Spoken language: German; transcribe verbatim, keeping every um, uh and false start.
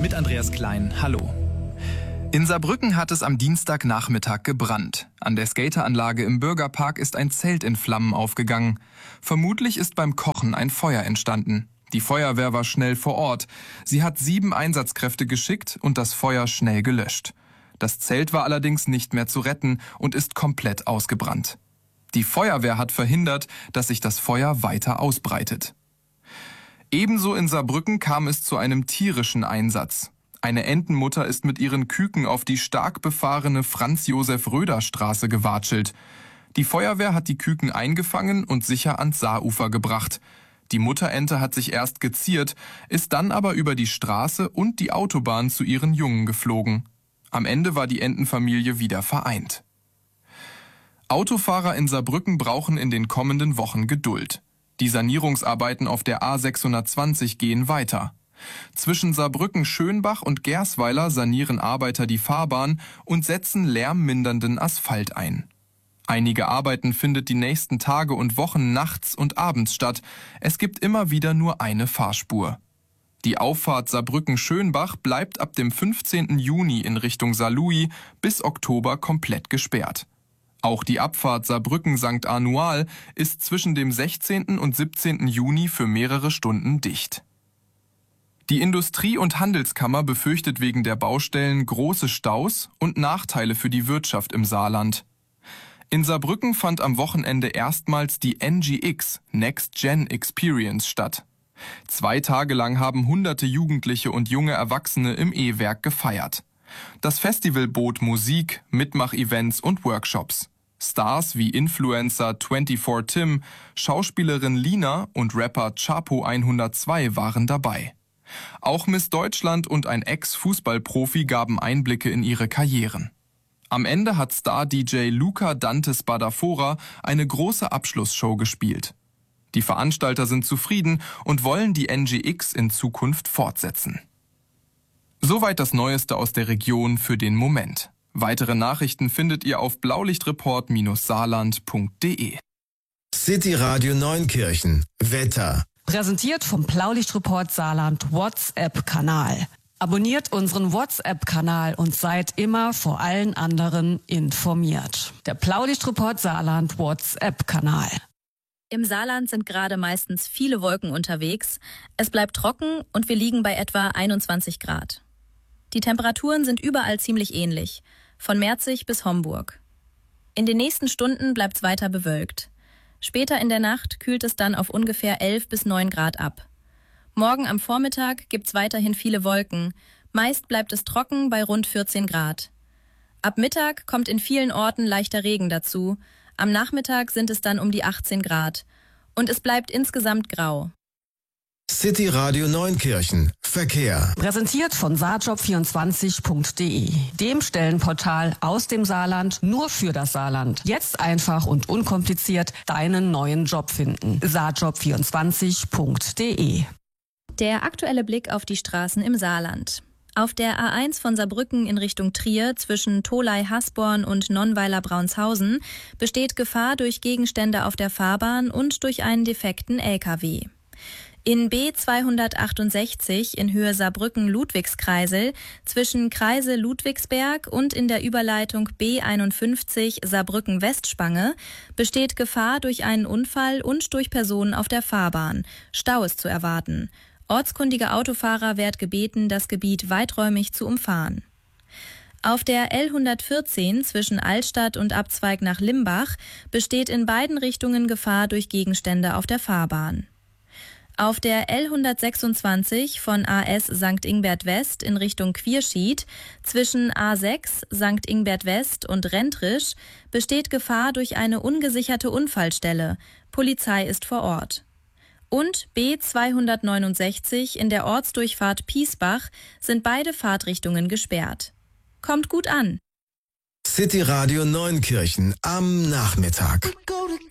mit Andreas Klein. Hallo. In Saarbrücken hat es am Dienstagnachmittag gebrannt. An der Skateranlage im Bürgerpark ist ein Zelt in Flammen aufgegangen. Vermutlich ist beim Kochen ein Feuer entstanden. Die Feuerwehr war schnell vor Ort. Sie hat sieben Einsatzkräfte geschickt und das Feuer schnell gelöscht. Das Zelt war allerdings nicht mehr zu retten und ist komplett ausgebrannt. Die Feuerwehr hat verhindert, dass sich das Feuer weiter ausbreitet. Ebenso in Saarbrücken kam es zu einem tierischen Einsatz. Eine Entenmutter ist mit ihren Küken auf die stark befahrene Franz-Josef-Röder-Straße gewatschelt. Die Feuerwehr hat die Küken eingefangen und sicher ans Saarufer gebracht. Die Mutterente hat sich erst geziert, ist dann aber über die Straße und die Autobahn zu ihren Jungen geflogen. Am Ende war die Entenfamilie wieder vereint. Autofahrer in Saarbrücken brauchen in den kommenden Wochen Geduld. Die Sanierungsarbeiten auf der A sechshundertzwanzig gehen weiter. Zwischen Saarbrücken-Schönbach und Gersweiler sanieren Arbeiter die Fahrbahn und setzen lärmmindernden Asphalt ein. Einige Arbeiten findet die nächsten Tage und Wochen nachts und abends statt. Es gibt immer wieder nur eine Fahrspur. Die Auffahrt Saarbrücken-Schönbach bleibt ab dem fünfzehnten Juni in Richtung Saarlouis bis Oktober komplett gesperrt. Auch die Abfahrt Saarbrücken-Sankt Anual ist zwischen dem sechzehnten und siebzehnten Juni für mehrere Stunden dicht. Die Industrie- und Handelskammer befürchtet wegen der Baustellen große Staus und Nachteile für die Wirtschaft im Saarland. In Saarbrücken fand am Wochenende erstmals die N G X Next Gen Experience statt. Zwei Tage lang haben hunderte Jugendliche und junge Erwachsene im E-Werk gefeiert. Das Festival bot Musik, Mitmach-Events und Workshops. Stars wie Influencer vierundzwanzig Tim, Schauspielerin Lina und Rapper Chapo hundertzwei waren dabei. Auch Miss Deutschland und ein Ex-Fußballprofi gaben Einblicke in ihre Karrieren. Am Ende hat Star-D J Luca Dante Spadafora eine große Abschlussshow gespielt. Die Veranstalter sind zufrieden und wollen die N G X in Zukunft fortsetzen. Soweit das Neueste aus der Region für den Moment. Weitere Nachrichten findet ihr auf blaulichtreport saarland punkt de. City Radio Neunkirchen. Wetter. Präsentiert vom Blaulichtreport Saarland WhatsApp-Kanal. Abonniert unseren WhatsApp-Kanal und seid immer vor allen anderen informiert. Der Blaulichtreport Saarland WhatsApp-Kanal. Im Saarland sind gerade meistens viele Wolken unterwegs. Es bleibt trocken und wir liegen bei etwa einundzwanzig Grad. Die Temperaturen sind überall ziemlich ähnlich, von Merzig bis Homburg. In den nächsten Stunden bleibt es weiter bewölkt. Später in der Nacht kühlt es dann auf ungefähr elf bis neun Grad ab. Morgen am Vormittag gibt's weiterhin viele Wolken. Meist bleibt es trocken bei rund vierzehn Grad. Ab Mittag kommt in vielen Orten leichter Regen dazu. Am Nachmittag sind es dann um die achtzehn Grad. Und es bleibt insgesamt grau. City Radio Neunkirchen. Verkehr. Präsentiert von saarjob vierundzwanzig punkt de, dem Stellenportal aus dem Saarland nur für das Saarland. Jetzt einfach und unkompliziert deinen neuen Job finden. saarjob vierundzwanzig punkt de. Der aktuelle Blick auf die Straßen im Saarland. Auf der A eins von Saarbrücken in Richtung Trier zwischen Tholey-Hasborn und Nonnweiler-Braunshausen besteht Gefahr durch Gegenstände auf der Fahrbahn und durch einen defekten L K W. In B zweihundertachtundsechzig in Höhe Saarbrücken-Ludwigskreisel zwischen Kreisel Ludwigsberg und in der Überleitung B einundfünfzig Saarbrücken-Westspange besteht Gefahr durch einen Unfall und durch Personen auf der Fahrbahn. Stau ist zu erwarten. Ortskundige Autofahrer wird gebeten, das Gebiet weiträumig zu umfahren. Auf der L hundertvierzehn zwischen Altstadt und Abzweig nach Limbach besteht in beiden Richtungen Gefahr durch Gegenstände auf der Fahrbahn. Auf der L hundertsechsundzwanzig von A S Sankt Ingbert West in Richtung Quierschied zwischen A sechs Sankt Ingbert West und Rentrisch besteht Gefahr durch eine ungesicherte Unfallstelle. Polizei ist vor Ort. Und B zweihundertneunundsechzig in der Ortsdurchfahrt Piesbach sind beide Fahrtrichtungen gesperrt. Kommt gut an. City Radio Neunkirchen am Nachmittag.